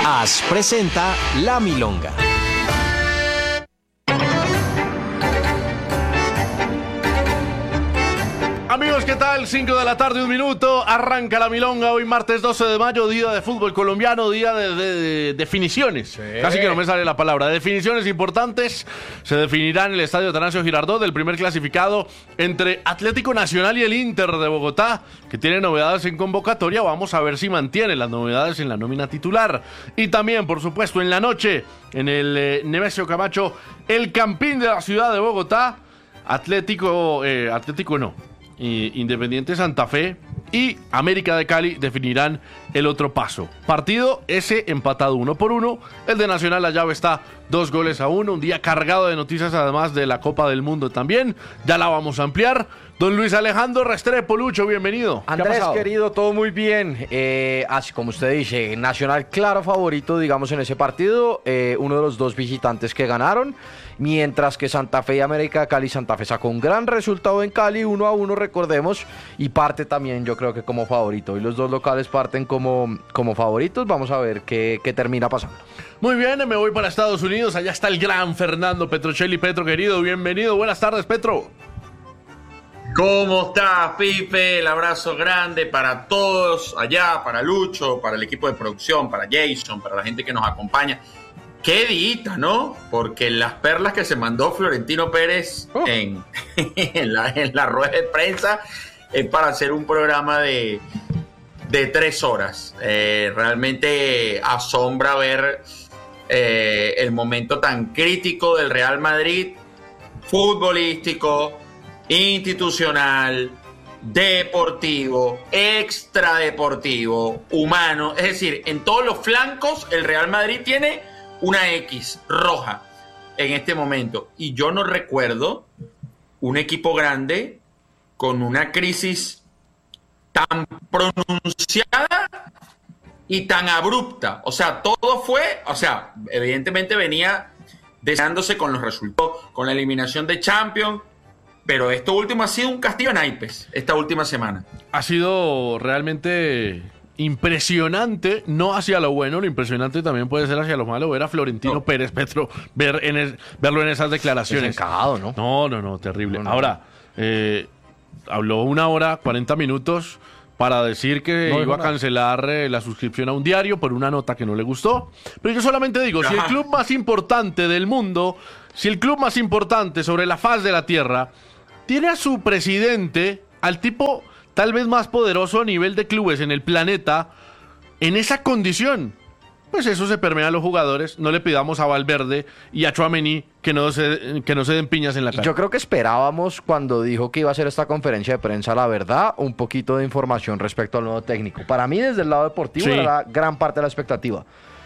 AS presenta La Milonga. Amigos, ¿qué tal? 5 de la tarde, 1 minuto. Arranca La Milonga hoy martes 12 de mayo, día de fútbol colombiano, día de definiciones. Sí. Casi que no me sale la palabra. Definiciones importantes se definirán en el Estadio Atanasio Girardot, el primer clasificado entre Atlético Nacional y el Inter de Bogotá, que tiene novedades en convocatoria. Vamos a ver si mantiene las novedades en la nómina titular. Y también, por supuesto, en la noche, en el Nemesio Camacho, el Campín de la ciudad de Bogotá, Independiente Santa Fe y América de Cali definirán el otro paso. Partido ese empatado 1-1. El de Nacional, la llave está 2-1. Un día cargado de noticias, además de la Copa del Mundo también. Ya la vamos a ampliar. Don Luis Alejandro Restrepo, Lucho, bienvenido. Andrés, querido, todo muy bien. Así como usted dice, Nacional claro favorito, digamos, en ese partido. Uno de los dos visitantes que ganaron. Mientras que Santa Fe y América de Cali, Santa Fe sacó un gran resultado en Cali, 1-1, recordemos, y parte también, yo creo que como favorito. Y los dos locales parten como favoritos. Vamos a ver qué termina pasando. Muy bien, me voy para Estados Unidos. Allá está el gran Fernando Petrocelli. Petro, querido, bienvenido. Buenas tardes, Petro. ¿Cómo estás, Pipe? El abrazo grande para todos allá, para Lucho, para el equipo de producción, para Jason, para la gente que nos acompaña. Qué dita, ¿no? Porque las perlas que se mandó Florentino Pérez en la rueda de prensa es para hacer un programa de 3 horas. Realmente asombra ver el momento tan crítico del Real Madrid, futbolístico, institucional, deportivo, extradeportivo, humano. Es decir, en todos los flancos el Real Madrid tiene una X roja en este momento. Y yo no recuerdo un equipo grande con una crisis tan pronunciada y tan abrupta. O sea, todo fue, evidentemente venía deseándose con los resultados, con la eliminación de Champions, pero esto último ha sido un castillo de naipes esta última semana. Ha sido realmente impresionante, no hacia lo bueno, lo impresionante también puede ser hacia lo malo, ver a Florentino Pérez, Petro, verlo en esas declaraciones. Desencajado, ¿no? No, terrible. Ahora, habló 1 hora, 40 minutos para decir que iba a cancelar la suscripción a un diario por una nota que no le gustó. Pero yo solamente digo, si el club más importante del mundo, si el club más importante sobre la faz de la tierra tiene a su presidente, al tipo tal vez más poderoso a nivel de clubes en el planeta, en esa condición, pues eso se permea a los jugadores. No le pidamos a Valverde y a Tchouaméni que no se den piñas en la cara. Yo creo que esperábamos, cuando dijo que iba a hacer esta conferencia de prensa, la verdad, un poquito de información respecto al nuevo técnico. Para mí, desde el lado deportivo, era la gran parte de la expectativa.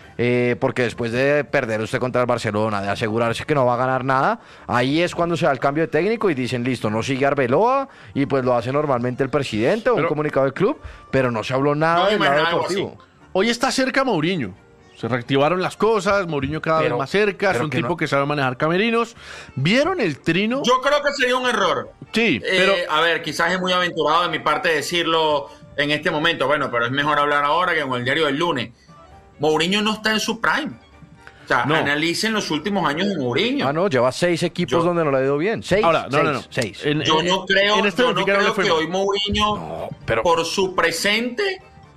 Porque después de perder usted contra el Barcelona, de asegurarse que no va a ganar nada, ahí es cuando se da el cambio de técnico y dicen, listo, no sigue Arbeloa, y pues lo hace normalmente el presidente o un comunicado del club, pero no se habló nada del lado deportivo. Hoy está cerca Mourinho. Se reactivaron las cosas, Mourinho cada vez más cerca, es un tipo que sabe manejar camerinos. ¿Vieron el trino? Yo creo que sería un error. Sí, pero a ver, quizás es muy aventurado de mi parte decirlo en este momento, bueno, pero es mejor hablar ahora que en el diario del lunes. Mourinho no está en su prime. O sea, analicen los últimos años de Mourinho. No, lleva 6 equipos donde no le ha ido bien. 6. Ahora, seis. Yo no creo que hoy Mourinho, por su presente,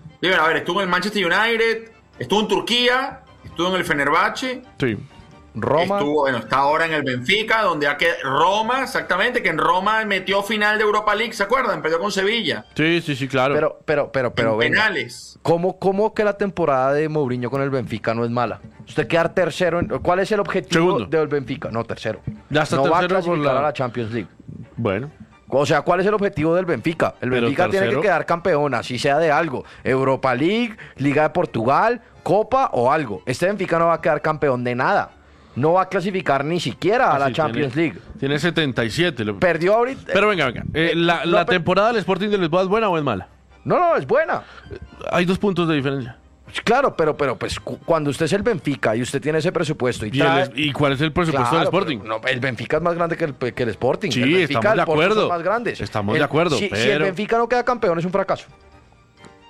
a ver, estuvo en el Manchester United, estuvo en Turquía, estuvo en el Fenerbahce. Sí. Roma. Está ahora en el Benfica, donde Roma, exactamente, que en Roma metió final de Europa League, ¿se acuerdan? Perdió con Sevilla. Sí, claro. Pero en penales. ¿Cómo que la temporada de Mourinho con el Benfica no es mala? Usted quedar tercero, ¿cuál es el objetivo del Benfica? No, tercero. Ya está no tercero va a clasificar a la Champions League. Bueno. O sea, ¿cuál es el objetivo del Benfica? El Benfica tiene que quedar campeón, así sea de algo. Europa League, Liga de Portugal, Copa o algo. Este Benfica no va a quedar campeón de nada. No va a clasificar ni siquiera a la Champions League. Tiene 77. Perdió ahorita. Pero venga. ¿La temporada del Sporting de Lisboa es buena o es mala? No, es buena. Hay 2 puntos de diferencia. Claro, pero pues cuando usted es el Benfica y usted tiene ese presupuesto ¿Y cuál es el presupuesto del Sporting? El Benfica es más grande que el Sporting. Sí, el Benfica, estamos de acuerdo. Son más grandes. Estamos de acuerdo. Si el Benfica no queda campeón es un fracaso.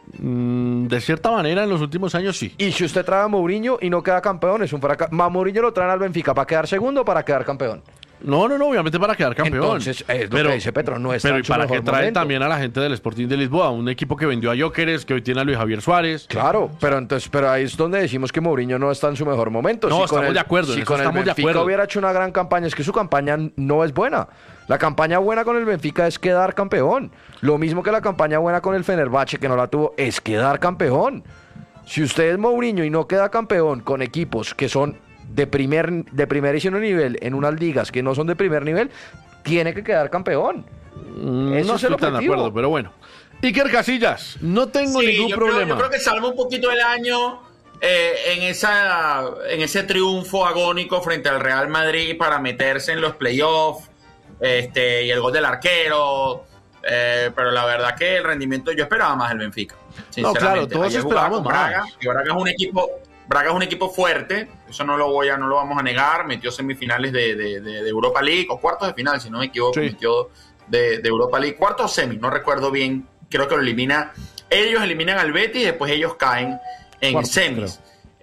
De cierta manera, en los últimos años sí. Y si usted trae a Mourinho y no queda campeón, es un fracaso. Mourinho lo traen al Benfica para quedar segundo o para quedar campeón. No, obviamente para quedar campeón. Entonces, es lo que dice Petro, no está pero en su para mejor que trae momento. también a la gente del Sporting de Lisboa, un equipo que vendió a Jóqueres, que hoy tiene a Luis Javier Suárez. Claro, pero ahí es donde decimos que Mourinho no está en su mejor momento. No, estamos de acuerdo, en Si eso con el estamos de Benfica acuerdo. hubiera hecho una gran campaña, es que su campaña no es buena. La campaña buena con el Benfica es quedar campeón. Lo mismo que la campaña buena con el Fenerbahce, que no la tuvo, es quedar campeón. Si usted es Mourinho y no queda campeón con equipos que son de primerísimo nivel en unas ligas que no son de primer nivel, tiene que quedar campeón. No Eso es el estoy tan de objetivo. acuerdo, pero bueno. Iker Casillas, no tengo ningún problema. Yo creo que salva un poquito el año en ese triunfo agónico frente al Real Madrid para meterse en los playoffs y el gol del arquero. Pero la verdad que el rendimiento yo esperaba más del Benfica. No, claro, todos Ayer jugaba esperamos con Braga, más. y Braga es un equipo fuerte, eso no lo vamos a negar. Metió semifinales de Europa League o cuartos de final, si no me equivoco, Sí. metió de Europa League, cuartos o semis, no recuerdo bien. Creo que ellos eliminan al Betis y después ellos caen en Cuartos, semis.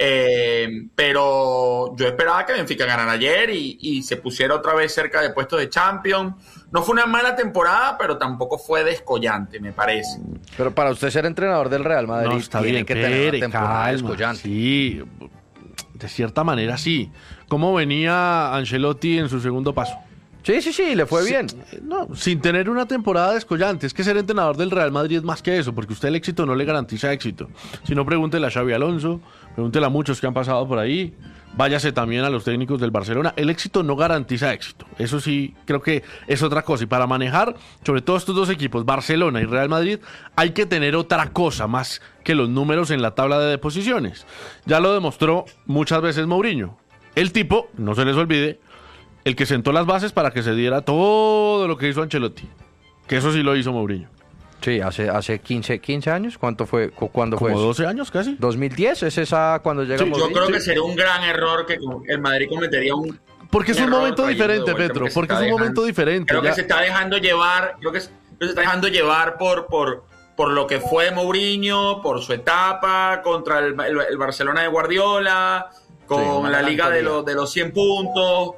Pero yo esperaba que Benfica ganara ayer y se pusiera otra vez cerca de puestos de Champions. No fue una mala temporada, pero tampoco fue descollante, me parece. Pero para usted ser entrenador del Real Madrid, No, está tiene bien, que tener Pere, una temporada calma. descollante. Sí, de cierta manera sí. ¿Cómo venía Ancelotti en su segundo paso? Sí, le fue bien. No, sin tener una temporada descollante. Es que ser entrenador del Real Madrid es más que eso, porque usted el éxito no le garantiza éxito. Si no, pregúntele a Xavi Alonso, pregúntele a muchos que han pasado por ahí, váyase también a los técnicos del Barcelona. El éxito no garantiza éxito. Eso sí, creo que es otra cosa. Y para manejar, sobre todo estos dos equipos, Barcelona y Real Madrid, hay que tener otra cosa más que los números en la tabla de posiciones. Ya lo demostró muchas veces Mourinho. El tipo, no se les olvide, el que sentó las bases para que se diera todo lo que hizo Ancelotti. Que eso sí lo hizo Mourinho. Sí, hace 15 años. ¿Cuánto fue? ¿Cuándo fue Como eso? 12 años casi. 2010, ¿es esa cuando llega Sí, Mourinho? Yo creo que sería un gran error que el Madrid cometería Porque es un error momento trayendo de diferente, vuelta, Petro. se Porque es está un momento dejando- diferente. Creo ya. que se está dejando llevar, por lo que fue Mourinho, por su etapa contra el Barcelona de Guardiola, con Sí, una la liga de melancolía. los 100 puntos,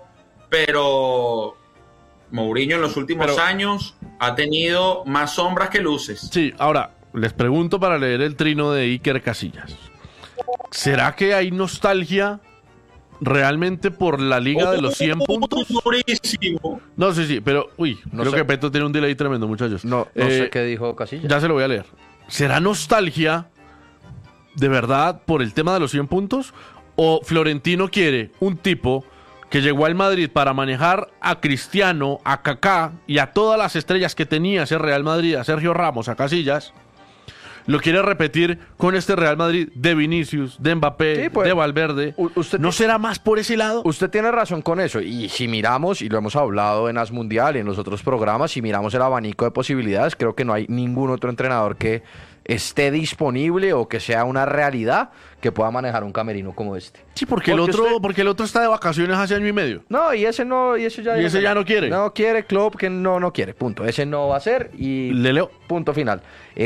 pero Mourinho en los últimos Pero- años ha tenido más sombras que luces. Sí, ahora, les pregunto para leer el trino de Iker Casillas. ¿Será que hay nostalgia realmente por la liga de los 100 puntos? Durísimo. No, sí, pero, No creo sé. que Petro tiene un delay tremendo, muchachos. No sé qué dijo Casillas. Ya se lo voy a leer. ¿Será nostalgia de verdad por el tema de los 100 puntos? ¿O Florentino quiere un tipo que llegó al Madrid para manejar a Cristiano, a Kaká y a todas las estrellas que tenía ese Real Madrid, a Sergio Ramos, a Casillas? Lo quiere repetir con este Real Madrid de Vinicius, de Mbappé, Sí, pues, de Valverde. usted ¿No será más por ese lado? Usted tiene razón con eso. Y si miramos, y lo hemos hablado en As Mundial y en los otros programas, si miramos el abanico de posibilidades, creo que no hay ningún otro entrenador que esté disponible o que sea una realidad que pueda manejar un camerino como este. Sí, porque el otro está de vacaciones hace año y medio. No, y ese no, y ese ya. Y ese ya no quiere. No quiere, Klopp, que no quiere, punto. Ese no va a ser y Le leo. punto final.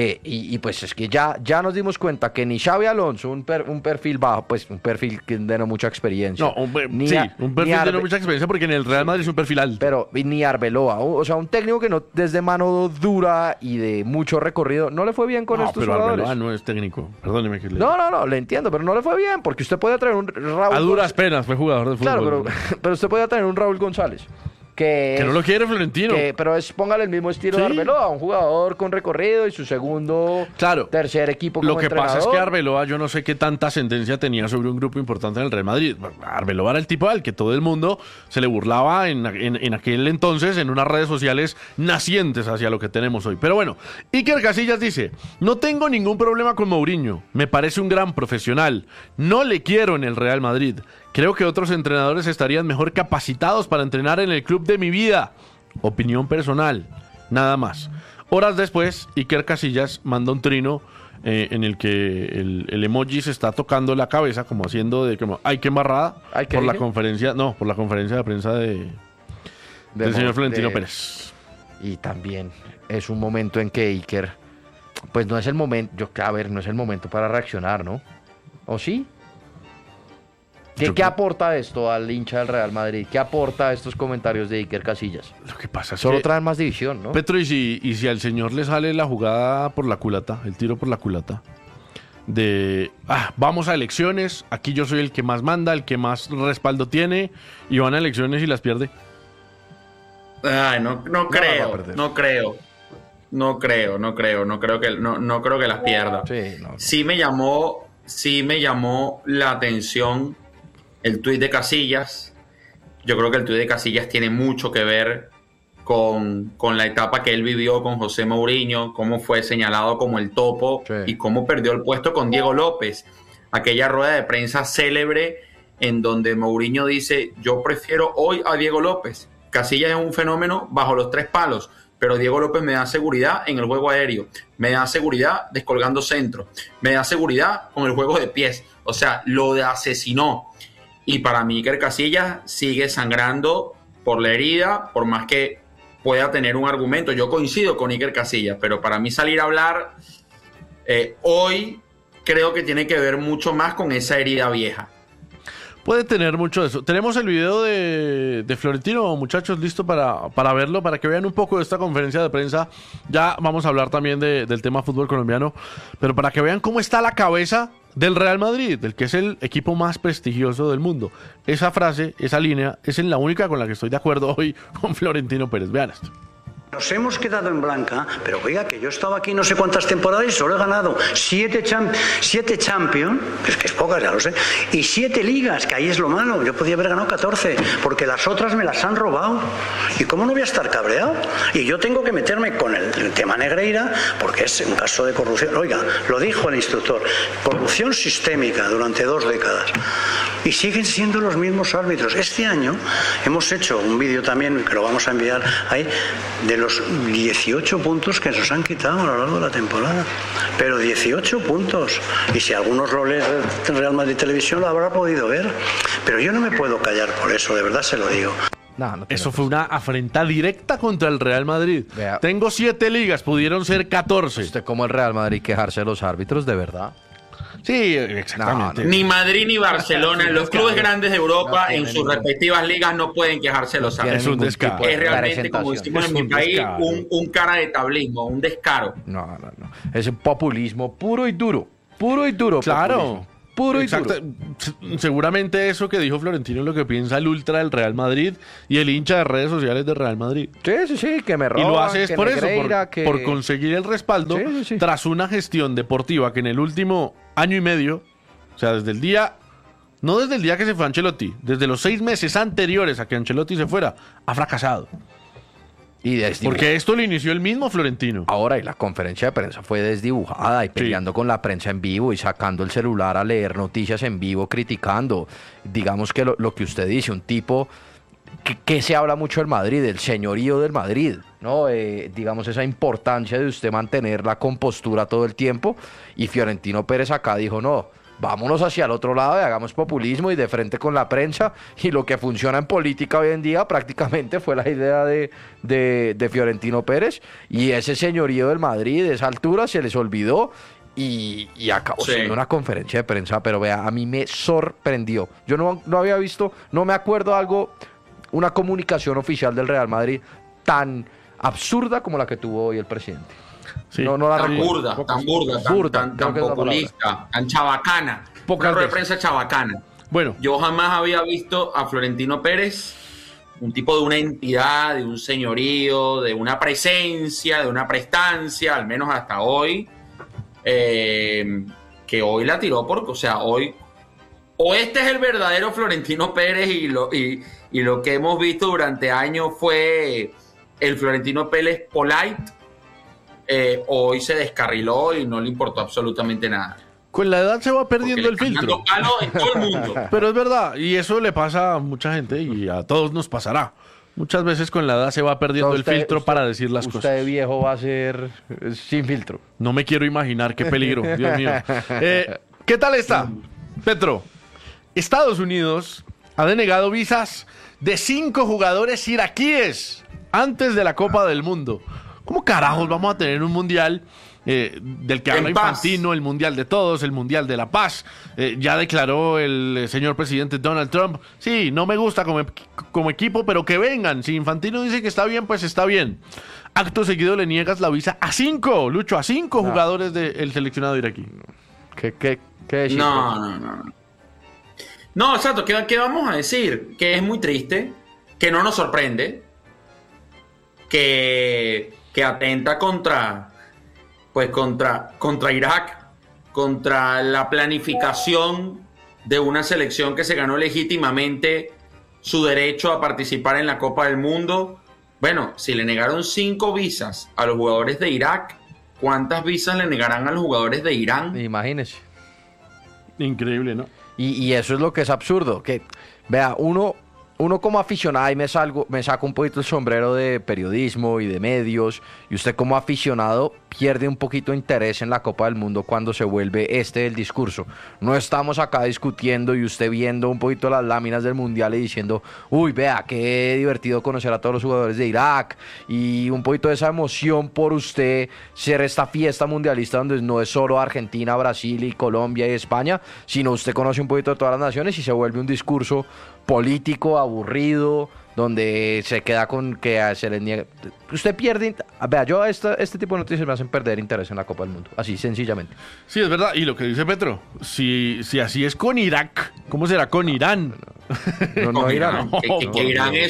Y pues es que ya nos dimos cuenta que ni Xavi Alonso, un perfil bajo, pues un perfil que de no mucha experiencia. No, un perfil de no mucha experiencia porque en el Real Madrid es un perfil alto. Pero ni Arbeloa, o sea, un técnico que no desde mano dura y de mucho recorrido, no le fue bien con No, estos pero jugadores. Arbeloa no es técnico. Perdóneme que le No, le entiendo, pero no le fue bien, porque usted podía traer un Raúl a duras González. penas fue jugador de fútbol. Claro, pero usted podía tener un Raúl González. Que no lo quiere Florentino. Pero póngale el mismo estilo Sí. de Arbeloa, un jugador con recorrido y su segundo, Claro. tercer equipo como Lo que pasa es que entrenador. Arbeloa yo no sé qué tanta ascendencia tenía sobre un grupo importante en el Real Madrid. Arbeloa era el tipo al que todo el mundo se le burlaba en aquel entonces en unas redes sociales nacientes hacia lo que tenemos hoy. Pero bueno, Iker Casillas dice, no tengo ningún problema con Mourinho, me parece un gran profesional, no le quiero en el Real Madrid. Creo que otros entrenadores estarían mejor capacitados para entrenar en el club de mi vida. Opinión personal, nada más. Horas después, Iker Casillas manda un trino en el que el emoji se está tocando la cabeza, como haciendo de como, ay, qué embarrada, Ay, ¿qué por la dije? conferencia de prensa del señor Florentino Pérez. Y también es un momento en que Iker pues no es el momento, no es el momento para reaccionar, ¿no? ¿O sí? ¿Qué aporta esto al hincha del Real Madrid? ¿Qué aporta estos comentarios de Iker Casillas? Lo que pasa es Solo que, traen más división, ¿no? Petro, y si al señor le sale la jugada por la culata, el tiro por la culata, de vamos a elecciones, aquí yo soy el que más manda, el que más respaldo tiene, y van a elecciones y las pierde. Ay, no creo que las pierda. Sí me llamó la atención el tuit de Casillas. Yo creo que el tuit de Casillas tiene mucho que ver con la etapa que él vivió con José Mourinho, cómo fue señalado como el topo y cómo perdió el puesto con Diego López. Aquella rueda de prensa célebre en donde Mourinho dice: yo prefiero hoy a Diego López. Casillas es un fenómeno bajo los 3 palos, pero Diego López me da seguridad en el juego aéreo, me da seguridad descolgando centro, me da seguridad con el juego de pies. O sea, lo asesinó. Y para mí Iker Casillas sigue sangrando por la herida, por más que pueda tener un argumento. Yo coincido con Iker Casillas, pero para mí salir a hablar hoy creo que tiene que ver mucho más con esa herida vieja. Puede tener mucho de eso. Tenemos el video de Florentino, muchachos, listo para verlo, para que vean un poco de esta conferencia de prensa. Ya vamos a hablar también del tema fútbol colombiano, pero para que vean cómo está la cabeza del Real Madrid, del que es el equipo más prestigioso del mundo. Esa frase, esa línea, es la única con la que estoy de acuerdo hoy con Florentino Pérez. Vean esto. Nos hemos quedado en blanca, pero oiga, que yo estaba aquí no sé cuántas temporadas y solo he ganado 7 Champions, es que es pocas, ya lo sé, y 7 ligas, que ahí es lo malo. Yo podía haber ganado 14, porque las otras me las han robado. ¿Y cómo no voy a estar cabreado? Y yo tengo que meterme con el tema Negreira, porque es un caso de corrupción. Oiga, lo dijo el instructor, corrupción sistémica durante 2 décadas. Y siguen siendo los mismos árbitros. Este año hemos hecho un vídeo también, que lo vamos a enviar ahí, de los 18 puntos que nos han quitado a lo largo de la temporada. Pero 18 puntos. Y si algunos lo leen en Real Madrid Televisión lo habrá podido ver. Pero yo no me puedo callar por eso, de verdad se lo digo. No eso fue una afrenta directa contra el Real Madrid. Vea. Tengo 7 ligas, pudieron ser 14. Usted como el Real Madrid quejarse de los árbitros, de verdad. Sí, exactamente. Ni Madrid ni Barcelona, los clubes grandes de Europa en sus respectivas ligas no pueden quejarse de los árbitros. Es un descaro. Es realmente, como decimos en mi país, un cara de tablismo, un descaro. No. Es populismo puro y duro. Claro. Populismo. Puro y duro. Seguramente eso que dijo Florentino es lo que piensa el ultra del Real Madrid y el hincha de redes sociales del Real Madrid. Sí, que me roban. Y lo hace es por Negreira, eso, por conseguir el respaldo tras una gestión deportiva que en el último año y medio, o sea, no desde el día que se fue Ancelotti, desde los 6 meses anteriores a que Ancelotti se fuera, ha fracasado. Porque esto lo inició el mismo Florentino. Ahora, y la conferencia de prensa fue desdibujada y peleando con la prensa en vivo y sacando el celular a leer noticias en vivo, criticando. Digamos que lo que usted dice, un tipo que se habla mucho del Madrid, del señorío del Madrid, ¿no? Digamos, esa importancia de usted mantener la compostura todo el tiempo. Y Florentino Pérez acá dijo, no, vámonos hacia el otro lado y hagamos populismo y de frente con la prensa. Y lo que funciona en política hoy en día prácticamente fue la idea de Florentino Pérez. Y ese señorío del Madrid, de esa altura, se les olvidó y acabó siendo una conferencia de prensa. Pero vea, a mí me sorprendió. Yo no había visto, no me acuerdo una comunicación oficial del Real Madrid tan absurda como la que tuvo hoy el presidente. Sí. Tan burda, tan populista, tan chabacana. Una rueda de prensa chabacana. Bueno, yo jamás había visto a Florentino Pérez, un tipo de una entidad, de un señorío, de una presencia, de una prestancia, al menos hasta hoy, que hoy la tiró porque, o sea, hoy, o este es el verdadero Florentino Pérez y lo que hemos visto durante años fue el Florentino Pérez polite. Hoy se descarriló y no le importó absolutamente nada. Con la edad se va perdiendo el filtro. Palo en todo el mundo. Pero es verdad, y eso le pasa a mucha gente y a todos nos pasará. Muchas veces con la edad se va perdiendo el filtro para decir las cosas. Usted viejo va a ser sin filtro. No me quiero imaginar qué peligro, Dios mío. ¿Qué tal está, Petro? Estados Unidos ha denegado visas de 5 jugadores iraquíes antes de la Copa del Mundo. ¿Cómo carajos vamos a tener un mundial del que habla Infantino, el Mundial de Todos, el Mundial de la Paz. Ya declaró el señor presidente Donald Trump, sí, no me gusta como equipo, pero que vengan. Si Infantino dice que está bien, pues está bien. Acto seguido le niegas la visa a 5, Lucho, a 5 jugadores del seleccionado iraquí. ¿Qué decir? No. No, exacto, ¿qué vamos a decir? Que es muy triste, que no nos sorprende, que atenta contra Irak, contra la planificación de una selección que se ganó legítimamente su derecho a participar en la Copa del Mundo. Bueno, si le negaron 5 visas a los jugadores de Irak, ¿cuántas visas le negarán a los jugadores de Irán? Imagínese. Increíble, ¿no? Y eso es lo que es absurdo, que vea, uno como aficionado, y me saco un poquito el sombrero de periodismo y de medios, y usted como aficionado pierde un poquito de interés en la Copa del Mundo cuando se vuelve el discurso. No estamos acá discutiendo y usted viendo un poquito las láminas del Mundial y diciendo, uy, vea, qué divertido conocer a todos los jugadores de Irak, y un poquito de esa emoción por usted ser esta fiesta mundialista donde no es solo Argentina, Brasil y Colombia y España, sino usted conoce un poquito de todas las naciones y se vuelve un discurso político, aburrido, donde se queda con que se les niega. Usted pierde. Vea, yo este tipo de noticias me hacen perder interés en la Copa del Mundo, así sencillamente. Sí, es verdad. Y lo que dice Petro, si así es con Irak, ¿cómo será con Irán? No, Irán. Que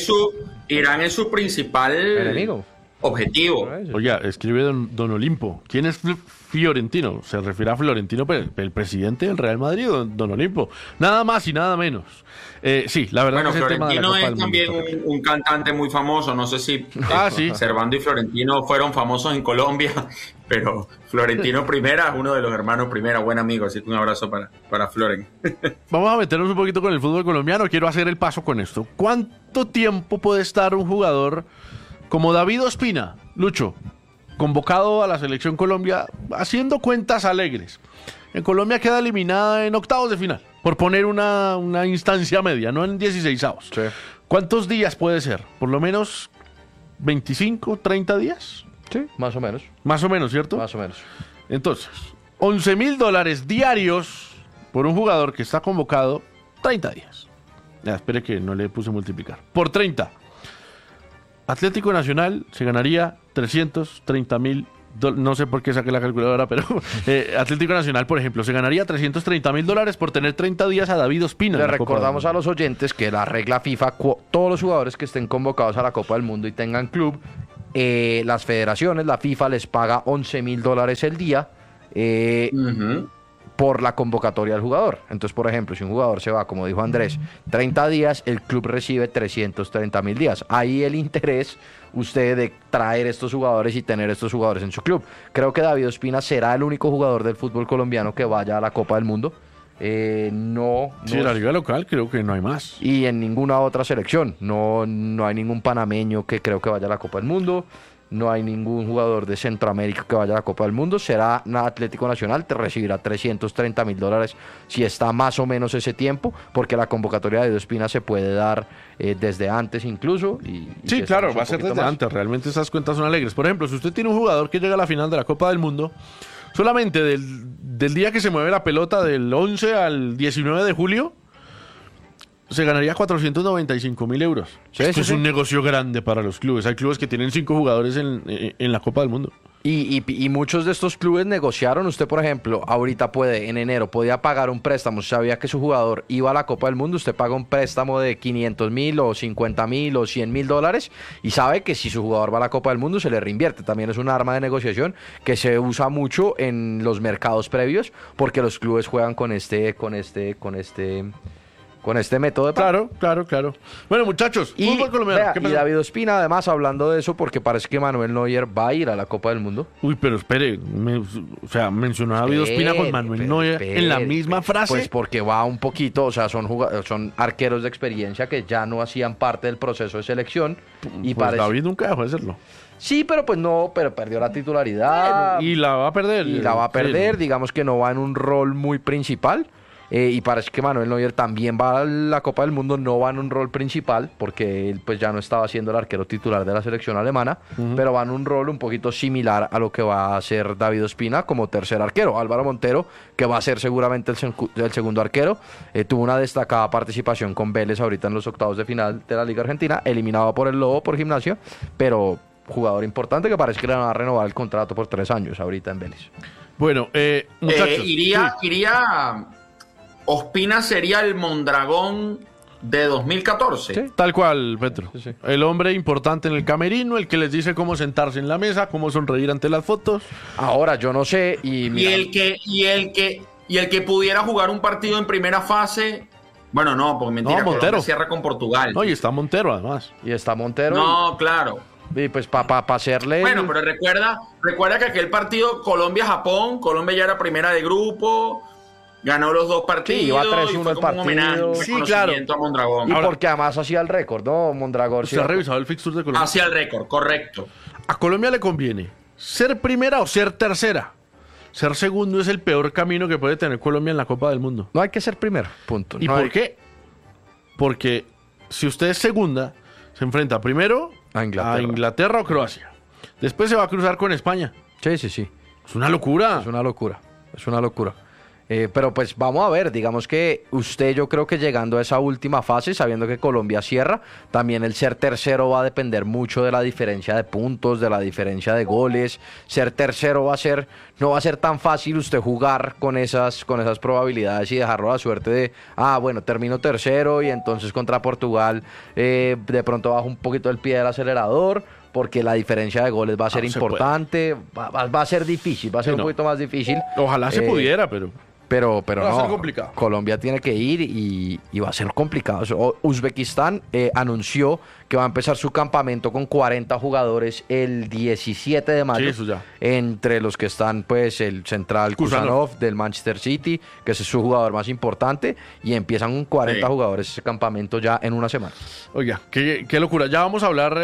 Irán es su principal enemigo. Objetivo. Oiga, escribe don Olimpo. ¿Quién es Fiorentino? Se refiere a Florentino, el presidente del Real Madrid, don Olimpo. Nada más y nada menos. Sí, la verdad. Bueno, que Florentino es también un cantante muy famoso. No sé si sí. Servando y Florentino fueron famosos en Colombia, pero Florentino Primera es uno de los hermanos Primera, buen amigo. Así que un abrazo para Floren. Vamos a meternos un poquito con el fútbol colombiano. Quiero hacer el paso con esto. ¿Cuánto tiempo puede estar un jugador como David Ospina, Lucho, convocado a la Selección Colombia, haciendo cuentas alegres? En Colombia queda eliminada en octavos de final, por poner una instancia media, no en 16avos. Sí. ¿Cuántos días puede ser? ¿Por lo menos 25, 30 días? Sí, más o menos. Más o menos, ¿cierto? Más o menos. Entonces, $11,000 diarios por un jugador que está convocado 30 días. Ya, espere que no le puse multiplicar. Por 30. Atlético Nacional se ganaría 330,000 dólares. No sé por qué saqué la calculadora, pero Atlético Nacional, por ejemplo, se ganaría 330,000 dólares por tener 30 días a David Ospina. Le recordamos a los oyentes que la regla FIFA, todos los jugadores que estén convocados a la Copa del Mundo y tengan club, las federaciones, la FIFA les paga $11,000 el día. Por la convocatoria del jugador. Entonces, por ejemplo, si un jugador se va, como dijo Andrés, 30 días, el club recibe 330,000 días. Ahí el interés, usted, de traer estos jugadores y tener estos jugadores en su club. Creo que David Ospina será el único jugador del fútbol colombiano que vaya a la Copa del Mundo. No en la liga local creo que no hay más. Y en ninguna otra selección. No hay ningún panameño que creo que vaya a la Copa del Mundo. No hay ningún jugador de Centroamérica que vaya a la Copa del Mundo. Será Atlético Nacional, te recibirá 330,000 dólares si está más o menos ese tiempo, porque la convocatoria de Ospina se puede dar desde antes incluso. Sí, claro, va a ser desde antes. Realmente esas cuentas son alegres. Por ejemplo, si usted tiene un jugador que llega a la final de la Copa del Mundo, solamente del día que se mueve la pelota, del 11 al 19 de julio, se ganaría 495,000 euros. Esto es un negocio grande para los clubes. Hay clubes que tienen 5 jugadores en la Copa del Mundo. Y muchos de estos clubes negociaron. Usted, por ejemplo, ahorita en enero, podía pagar un préstamo. Sabía que su jugador iba a la Copa del Mundo. Usted paga un préstamo de 500,000 o 50,000 o 100,000 dólares y sabe que si su jugador va a la Copa del Mundo se le reinvierte. También es un arma de negociación que se usa mucho en los mercados previos porque los clubes juegan con este método de pago. Claro. Bueno, muchachos, fútbol colombiano. Y David Ospina, además, hablando de eso, porque parece que Manuel Neuer va a ir a la Copa del Mundo. Uy, pero espere, mencionó a David Ospina con Manuel Neuer en la misma frase. Pues porque va un poquito, o sea, son arqueros de experiencia que ya no hacían parte del proceso de selección. Y pues David nunca dejó de serlo. Sí, pero perdió la titularidad. Bueno, y la va a perder. Digamos que no va en un rol muy principal. y parece que Manuel Neuer también va a la Copa del Mundo, no va en un rol principal, porque él pues ya no estaba siendo el arquero titular de la selección alemana, pero va en un rol un poquito similar a lo que va a hacer David Ospina como tercer arquero. Álvaro Montero, que va a ser seguramente el segundo arquero, tuvo una destacada participación con Vélez ahorita en los octavos de final de la Liga Argentina, eliminado por el Lobo por Gimnasia, pero jugador importante que parece que le van a renovar el contrato por 3 años ahorita en Vélez. Bueno, muchachos. Iría Ospina sería el Mondragón de 2014. Sí, tal cual, Petro. Sí. El hombre importante en el camerino, el que les dice cómo sentarse en la mesa, cómo sonreír ante las fotos. Ahora, yo no sé, Y el que pudiera jugar un partido en primera fase. Bueno, no, porque mentira, Montero Colombia cierra con Portugal. No, y está Montero además. Y está Montero. No, claro. Y pues para hacerle... Bueno, pero recuerda que aquel partido Colombia-Japón, Colombia ya era primera de grupo, ganó los 2 partidos. Sí, iba 3-1 y fue el como un homenaje, partido. un Sí, reconocimiento a Mondragón. Y Ahora- porque además hacía el récord, ¿no? Mondragón. ¿Usted ha revisado el fixture de Colombia? Hacia el récord, correcto. A Colombia le conviene ser primera o ser tercera. Ser segundo es el peor camino que puede tener Colombia en la Copa del Mundo. No hay que ser primero, punto. ¿Y No por hay- qué? Porque si usted es segunda, se enfrenta primero A Inglaterra. o Croacia. Después se va a cruzar con España. Sí. Es una locura. Es una locura. Pero pues vamos a ver, digamos que usted, yo creo que llegando a esa última fase, sabiendo que Colombia cierra, también el ser tercero va a depender mucho de la diferencia de puntos, de la diferencia de goles. Ser tercero no va a ser tan fácil usted jugar con esas probabilidades y dejarlo a la suerte de, bueno, termino tercero y entonces contra Portugal de pronto bajo un poquito el pie del acelerador, porque la diferencia de goles va a ser No se importante, va a ser difícil, va a ser un poquito más difícil. Ojalá se pudiera, pero... Pero Va a no, ser complicado. Colombia tiene que ir y va a ser complicado. Uzbekistán anunció que va a empezar su campamento con 40 jugadores el 17 de mayo. Sí, eso ya. Entre los que están pues el central Kusanov del Manchester City, que ese es su jugador más importante, y empiezan con 40 jugadores ese campamento ya en una semana. Oiga, qué locura. Ya vamos a hablar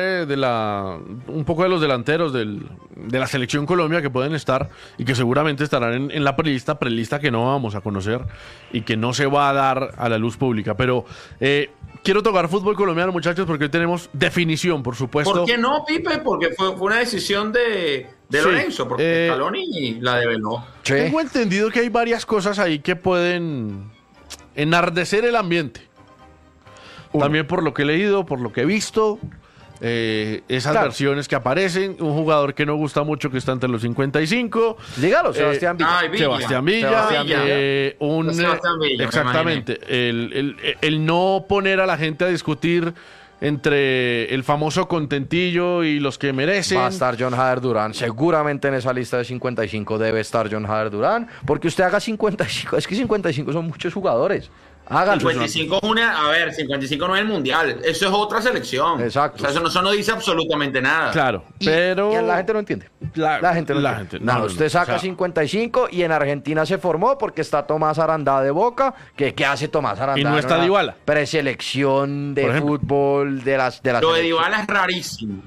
un poco de los delanteros de la selección Colombia que pueden estar y que seguramente estarán en la prelista que no vamos a conocer y que no se va a dar a la luz pública. Pero quiero tocar fútbol colombiano, muchachos, porque hoy tenemos definición, por supuesto. ¿Por qué no, Pipe? Porque fue una decisión de Lorenzo, porque Scaloni la develó. Sí. Tengo entendido que hay varias cosas ahí que pueden enardecer el ambiente. También por lo que he leído, por lo que he visto, esas versiones que aparecen, un jugador que no gusta mucho que está entre los 55. Dígalo, Sebastián Villa. Sebastián Villa. Sebastián Villa, Exactamente. El no poner a la gente a discutir entre el famoso contentillo y los que merecen. Va a estar John Hader Durán. Seguramente en esa lista de 55 debe estar John Hader Durán. Porque usted haga 55. Es que 55 son muchos jugadores. Hágalo. 55 55 no es el mundial. Eso es otra selección. Exacto. O sea, eso no dice absolutamente nada. Claro, pero... Y la gente no entiende. La gente no entiende. no, usted saca 55 y en Argentina se formó porque está Tomás Arandá de Boca. ¿Qué hace Tomás Arandá? Y no está Dybala. Preselección de fútbol de las Lo de Dybala es rarísimo.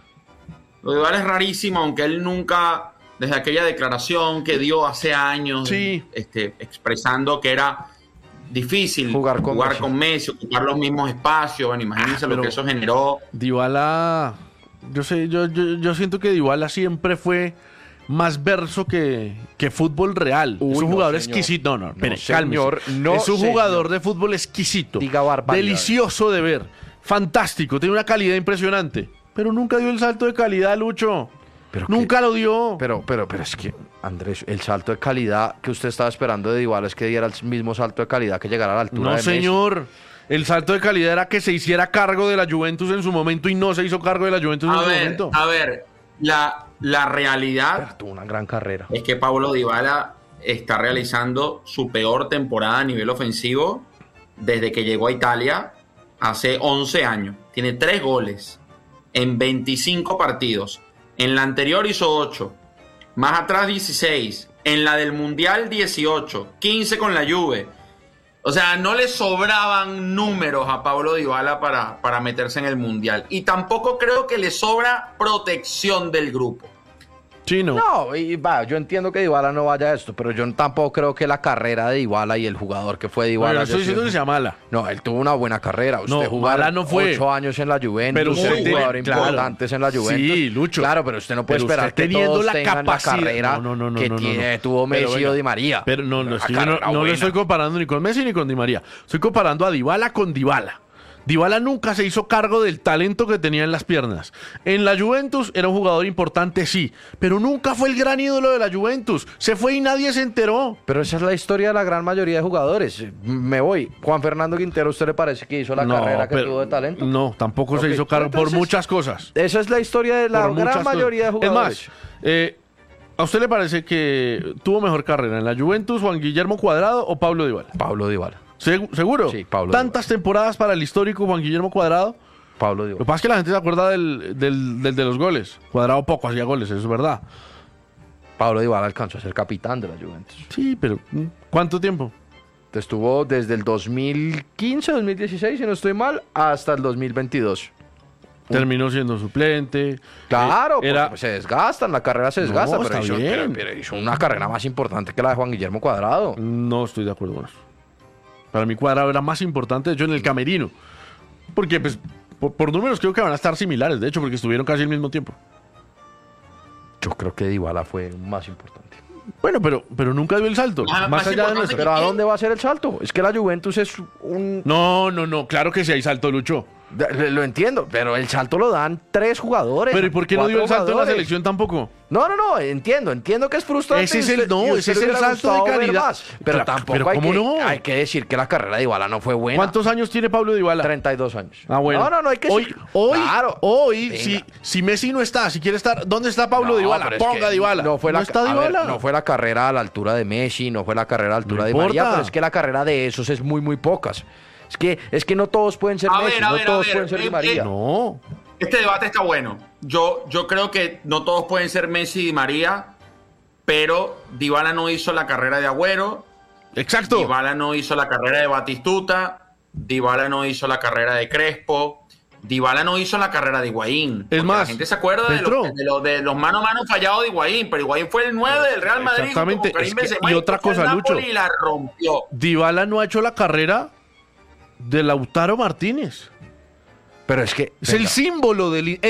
Aunque él nunca, desde aquella declaración que dio hace años, expresando que era difícil jugar con Messi, ocupar los mismos espacios. Bueno, imagínense lo que eso generó. Dybala, yo siento que Dybala siempre fue más verso que fútbol real. Es un jugador exquisito. Es un jugador de fútbol exquisito. Diga barbaridad. Delicioso de ver. Fantástico. Tiene una calidad impresionante. Pero nunca dio el salto de calidad, Lucho. Nunca lo dio. Pero es que, Andrés, el salto de calidad que usted estaba esperando de Dybala es que diera el mismo salto de calidad que llegara a la altura de Messi. No, señor. El salto de calidad era que se hiciera cargo de la Juventus en su momento y no se hizo cargo de la Juventus en su momento. A ver, la realidad... Pero tuvo una gran carrera. Es que Paulo Dybala está realizando su peor temporada a nivel ofensivo desde que llegó a Italia hace 11 años. Tiene 3 goles en 25 partidos. En la anterior hizo 8. Más atrás 16. En la del Mundial 18. 15 con la Juve. O sea, no le sobraban números a Paulo Dybala para meterse en el Mundial. Y tampoco creo que le sobra protección del grupo. Sí, no. No, yo entiendo que Dybala no vaya a esto, pero yo tampoco creo que la carrera de Dybala y el jugador que fue Dybala... Bueno, estoy diciendo que sea mala. No, él tuvo una buena carrera. Usted jugó mala no fue. 8 años en la Juventus, Pero usted jugador importantes en la Juventus. Sí, Lucho. Claro, pero usted no puede Pero esperar usted que teniendo todos la tengan capacidad- la carrera que tuvo Messi o Di María. Pero no Una es que yo carrera no lo buena. estoy comparando ni con Messi ni con Di María. Estoy comparando a Dybala con Dybala. Dybala nunca se hizo cargo del talento que tenía en las piernas. En la Juventus era un jugador importante, sí, pero nunca fue el gran ídolo de la Juventus. Se fue y nadie se enteró. Pero esa es la historia de la gran mayoría de jugadores. Me voy. Juan Fernando Quintero, ¿usted le parece que hizo la carrera que tuvo de talento? No, tampoco se hizo cargo Entonces, por muchas cosas. Esa es la historia de la Por muchas gran mayoría de cosas. jugadores. Es más, ¿a usted le parece que tuvo mejor carrera en la Juventus Juan Guillermo Cuadrado o Pablo Dybala? Pablo Dybala. ¿Seguro? Sí, Pablo ¿Tantas temporadas para el histórico Juan Guillermo Cuadrado? Pablo Lo que Dybala. pasa es que la gente se acuerda del de los goles. Cuadrado poco hacía goles, eso es verdad. Pablo Dybala alcanzó a ser capitán de la Juventus. Sí, pero ¿cuánto tiempo? Estuvo desde el 2015, 2016, si no estoy mal, hasta el 2022. Terminó siendo suplente. Claro, era porque se desgastan, la carrera se desgasta, No, pero, está hizo, bien. pero hizo una carrera más importante que la de Juan Guillermo Cuadrado. No estoy de acuerdo con eso. Para mí Cuadrado era más importante, de hecho, en el camerino. Porque, pues, por números creo que van a estar similares, de hecho, porque estuvieron casi al mismo tiempo. Yo creo que Dybala fue más importante. Bueno, pero nunca dio el salto. Más Más allá de importante nuestro. Pero ¿a dónde va a ser el salto? Es que la Juventus es un... No, claro que sí hay salto, Lucho. Lo entiendo, pero el salto lo dan 3 jugadores. Pero ¿y por qué no dio el 4 salto en la jugadores. selección tampoco? No, entiendo que es frustrante. Ese es y el- usted- no, y ese usted es le el hubiera salto de gustado ver calidad. más. Pero tampoco pero hay, ¿cómo que, no? hay que decir que la carrera de Dybala no fue buena. ¿Cuántos años tiene Pablo Dybala? 32 años. Ah, bueno. No, hay que hoy, decir. hoy, Claro. hoy Venga. si Messi no está, si quiere estar, ¿dónde está Pablo No, Dybala? pero es Ponga que Dybala. No fue la, está a ver, Dybala. no fue la carrera a la altura de Messi, no fue la carrera a la altura No de María, importa. pero es que la carrera de esos es muy pocas. Es que no todos pueden ser A Messi, ver, a no ver, a todos ver, pueden ser Di María. No. Este debate está bueno. Yo creo que no todos pueden ser Messi y Di María, pero Dybala no hizo la carrera de Agüero, Exacto. Dybala no hizo la carrera de Batistuta, Dybala no hizo la carrera de Crespo, Dybala no hizo la carrera de Higuaín. Es Porque más, la gente se acuerda Petro. de los mano a mano fallados de Higuaín, pero Higuaín fue el 9 del Real Madrid. Exactamente. junto con Karim Es que- Benzema, y otra fue al cosa, Napoli Lucho. y la rompió. Dybala no ha hecho la carrera de Lautaro Martínez. Pero es que Es el símbolo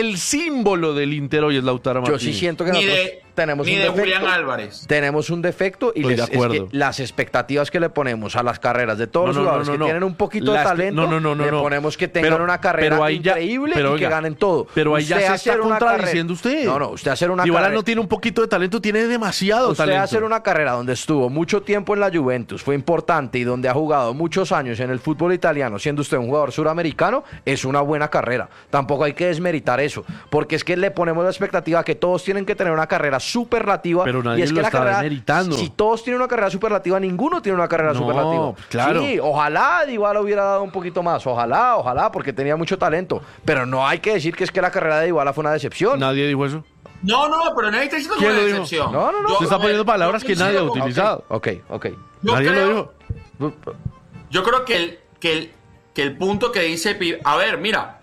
del Inter hoy es Lautaro yo Martínez. sí siento que Ni nosotros de, tenemos ni un de defecto. Julián Álvarez. Tenemos un defecto y Estoy de es que acuerdo. las expectativas que le ponemos a las carreras de todos los jugadores que tienen un poquito de Las- talento, le ponemos que tengan una carrera increíble y que oiga, ganen todo. Pero ahí ya Usted se hacer está una contradiciendo carrera- usted. No, usted hacer una Dybala carrera... no tiene un poquito de talento, tiene demasiado Usted talento. hacer una carrera donde estuvo mucho tiempo en la Juventus, fue importante y donde ha jugado muchos años en el fútbol italiano, siendo usted un jugador suramericano, es una buena carrera. Tampoco hay que desmeritar eso, porque es que le ponemos la expectativa que todos tienen que tener una carrera superlativa. Pero nadie y es lo que la está carrera, desmeritando. Si todos tienen una carrera superlativa, ninguno tiene una carrera No, superlativa. claro. Sí, ojalá Dybala hubiera dado un poquito más, ojalá, porque tenía mucho talento. Pero no hay que decir que es que la carrera de Dybala fue una decepción. Nadie dijo eso. No, pero nadie está diciendo que ¿Quién fue lo una dijo? decepción. No. Se está poniendo palabras que nadie ha coincido con- utilizado. Ok. Yo Nadie creo- lo dijo. Yo creo que el punto que dice a ver, mira,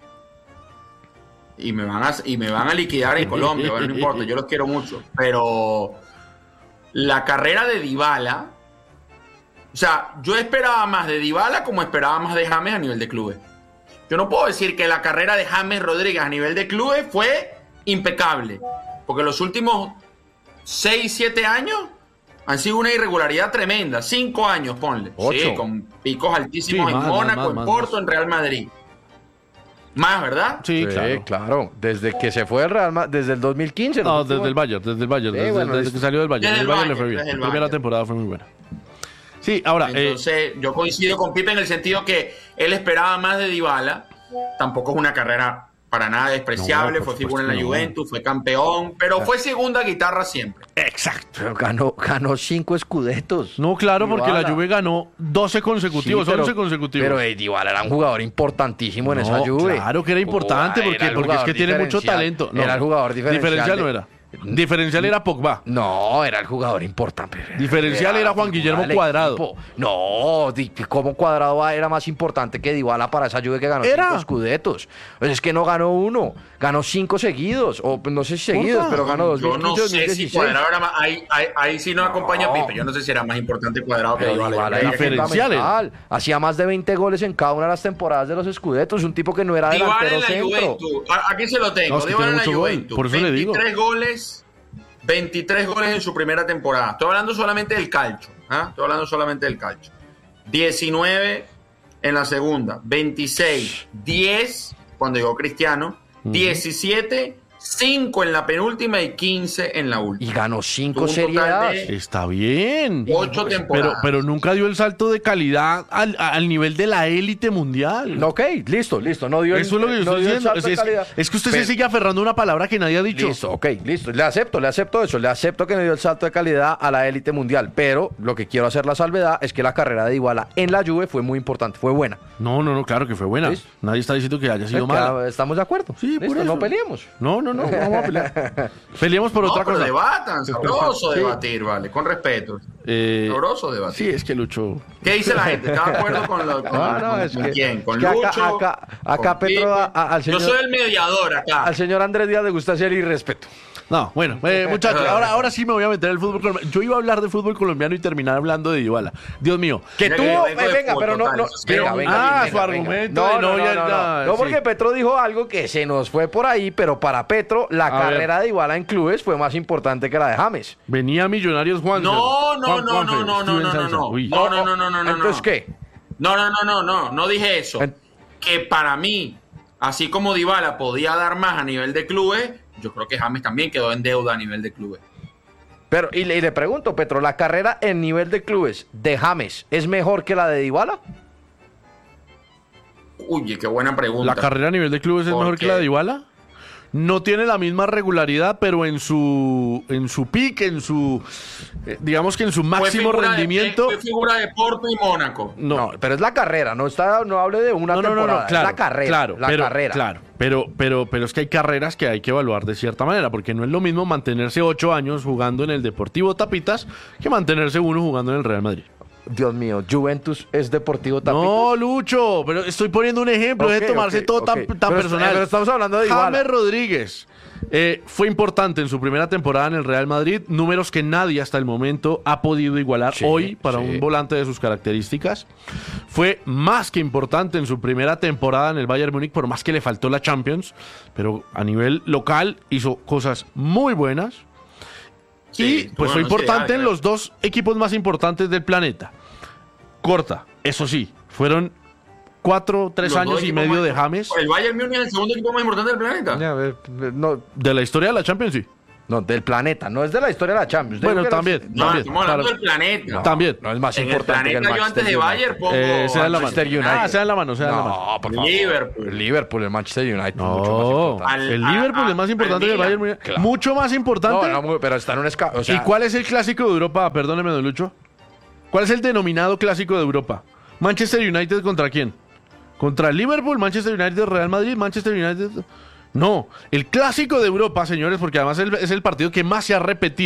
y me van a liquidar en Colombia, bueno, no importa, yo los quiero mucho, pero la carrera de Dybala, o sea, yo esperaba más de Dybala como esperaba más de James a nivel de clubes. Yo no puedo decir que la carrera de James Rodríguez a nivel de clubes fue impecable, porque los últimos 6, 7 años han sido una irregularidad tremenda. 5 años, ponle. 8. Sí, con picos altísimos Sí, en más, Mónaco, más, en Porto, en Real Madrid. Más, ¿verdad? Sí, claro. Desde que se fue el Real Madrid, desde el 2015. No, los desde el últimos- Bayern, Sí, bueno, desde que salió del Bayern. desde El el Bayern le Bayern, fue bien. desde La el primera Bayern. temporada fue muy buena. Sí, ahora, Entonces, yo coincido con Pipe en el sentido que él esperaba más de Dybala. Tampoco es una carrera para nada despreciable. No, por Fue figura en la supuesto, no. Juventus, fue campeón, pero fue segunda guitarra siempre. exacto. Pero ganó 5 escudetos. No, claro, porque la Dybala. Juve ganó 12 consecutivos, Sí, pero- 11 consecutivos. Pero Dybala era un jugador importantísimo en No, esa Juve. claro que era importante, Era porque el es que jugador tiene mucho diferencial. talento. Era el jugador diferencial. no era. Diferencial era Pogba. No, era el jugador importante. Diferencial era Juan Guillermo Cuadrado. Equipo. No, ¿cómo Cuadrado era más importante que Dybala para esa Juve que ganó 5 scudettos? Pues es que no ganó uno, ganó 5 seguidos, o no sé si seguidos, pero ganó 2. Yo no sé si Cuadrado era más, ahí sí nos acompaña Pipe, yo no sé si era más importante Cuadrado que Dybala. Diferenciales. Hacía más de 20 goles en cada una de las temporadas de los scudettos, un tipo que no era delantero centro. Aquí se lo tengo, Dybala en la Juventus, por eso 23 goles en su primera temporada. Estoy hablando solamente del calcio. 19 en la segunda, 26, 10 cuando llegó Cristiano, 17, 5 en la penúltima y 15 en la última. Y ganó 5 Serie A. Está bien. 8 temporadas. Pero nunca dio el salto de calidad al nivel de la élite mundial. Ok, listo. No dio Eso es lo que yo estoy diciendo. Es que usted se sigue aferrando a una palabra que nadie ha dicho. Listo. Le acepto eso. Le acepto que no dio el salto de calidad a la élite mundial. Pero lo que quiero hacer la salvedad es que la carrera de Dybala en la Juve fue muy importante. Fue buena. No, claro que fue buena. ¿Listo? Nadie está diciendo que haya sido mala. ¿Estamos de acuerdo? Sí, por eso. No peleemos. No, vamos a pelear. Peleemos por otra cosa. Debatan, sabroso debatir, vale, con respeto. Sabroso debatir. Sí, es que Lucho. ¿Qué dice la gente? ¿Está de acuerdo con quién? ¿Con Lucho? Acá Petro, al señor. Yo soy el mediador acá. Al señor Andrés Díaz le gusta hacer irrespeto. No, bueno, muchachos, ahora sí me voy a meter en el fútbol colombiano. Yo iba a hablar de fútbol colombiano y terminar hablando de Dybala. Dios mío. Venga, su argumento. No, porque Petro dijo algo que se nos fue por ahí, pero para Petro la carrera de Dybala en clubes fue más importante que la de James. Venía Millonarios Juan. No. Entonces, ¿qué? No dije eso. Que para mí, así como Dybala podía dar más a nivel de clubes, yo creo que James también quedó en deuda a nivel de clubes. Pero, y le pregunto, Petro, ¿la carrera en nivel de clubes de James es mejor que la de Dybala? Uy, qué buena pregunta. ¿La carrera a nivel de clubes es mejor que la de Dybala? No tiene la misma regularidad, pero en su pick, digamos que en su máximo rendimiento. Fue figura de Porto y Mónaco. No, pero es la carrera, no hable de una temporada, claro, es la carrera. Claro, pero es que hay carreras que hay que evaluar de cierta manera, porque no es lo mismo mantenerse 8 años jugando en el Deportivo Tapitas que mantenerse 1 jugando en el Real Madrid. Dios mío, Juventus es Deportivo Tapitas. No, Lucho, pero estoy poniendo un ejemplo, de tomarse todo tan personal. Pero estamos hablando de Dybala. James Rodríguez fue importante en su primera temporada en el Real Madrid, números que nadie hasta el momento ha podido igualar hoy para un volante de sus características. Fue más que importante en su primera temporada en el Bayern Múnich, por más que le faltó la Champions, pero a nivel local hizo cosas muy buenas. Y pues fue importante en los 2 equipos más importantes del planeta. Corta, eso sí, fueron 3 años y medio de James. ¿El Bayern Múnich es el segundo equipo más importante del planeta? No, de la historia de la Champions, sí. No, del planeta, no es de la historia de la Champions. Bueno, también. Estamos hablando del planeta. También. No es más importante que el planeta. Yo antes de Bayern pongo sea en la Manchester mano. United. Sea en la mano, No, por favor. Liverpool. El Manchester United. No, mucho más importante. el Liverpool es más importante que el Bayern Múnich. Claro. Mucho más importante. No, pero está en un escala. ¿Y cuál es el clásico de Europa? Perdóneme, don Lucho. ¿Cuál es el denominado clásico de Europa? ¿Manchester United contra quién? ¿Contra el Liverpool? ¿Manchester United, Real Madrid? ¿Manchester United? No, el clásico de Europa, señores, porque además es el partido que más se ha repetido